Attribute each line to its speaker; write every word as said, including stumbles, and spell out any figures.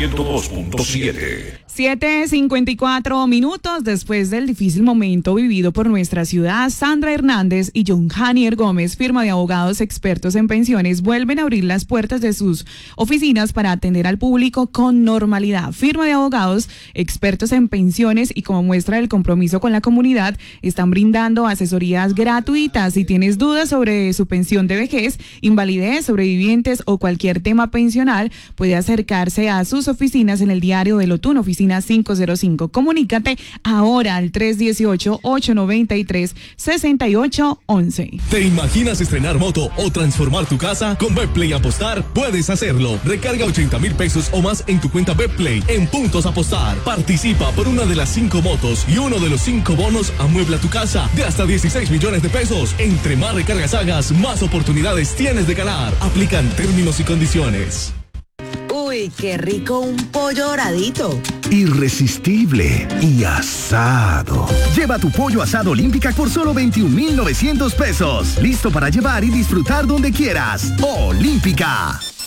Speaker 1: ciento dos punto siete.
Speaker 2: siete cincuenta y cuatro minutos después del difícil momento vivido por nuestra ciudad, Sandra Hernández y John Hanier Gómez, firma de abogados expertos en pensiones, vuelven a abrir las puertas de sus oficinas para atender al público con normalidad. Firma de abogados expertos en pensiones y como muestra del compromiso con la comunidad, están brindando asesorías gratuitas. Si tienes dudas sobre su pensión de vejez, invalidez, sobrevivientes o cualquier tema pensional, puede acercarse a sus oficinas en el Diario del Otún, oficina cinco cero cinco. Comunícate ahora al tres uno ocho, ocho nueve tres, seis ocho uno uno.
Speaker 3: ¿Te imaginas estrenar moto o transformar tu casa? Con Betplay Apostar puedes hacerlo. Recarga ochenta mil pesos o más en tu cuenta Betplay en Puntos Apostar. Participa por una de las cinco motos y uno de los cinco bonos amuebla tu casa de hasta dieciséis millones de pesos. Entre más recargas hagas, más oportunidades tienes de ganar. Aplican términos y condiciones.
Speaker 4: Uy, qué rico un pollo doradito.
Speaker 5: Irresistible y asado. Lleva tu pollo asado Olímpica por solo veintiún mil novecientos pesos. Listo para llevar y disfrutar donde quieras. Olímpica.